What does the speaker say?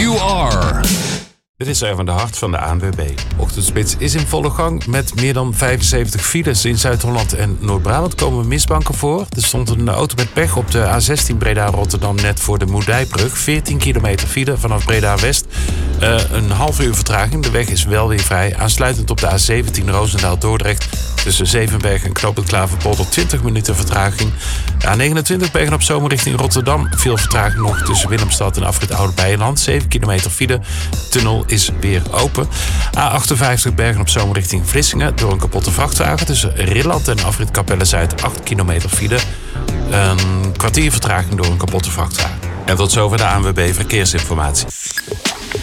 you are. Dit is Erwin de Hart van de ANWB. Ochtendspits is in volle gang. Met meer dan 75 files in Zuid-Holland en Noord-Brabant komen misbanken voor. Er stond een auto met pech op de A16 Breda-Rotterdam net voor de Moerdijkbrug. 14 kilometer file vanaf Breda-West. Een half uur vertraging. De weg is wel weer vrij. Aansluitend op de A17 Roosendaal-Dordrecht. Tussen Zevenberg en Knoop het Klaverpolder 20 minuten vertraging. A29 Bergen op Zoom richting Rotterdam. Veel vertraging nog tussen Willemstad en Afrit Oude Beijerland. 7 kilometer file. Tunnel is weer open. A58 Bergen op Zoom richting Vlissingen. Door een kapotte vrachtwagen tussen Rilland en Afrit Capelle-Zuid 8 kilometer file. Een kwartier vertraging door een kapotte vrachtwagen. En tot zover de ANWB Verkeersinformatie.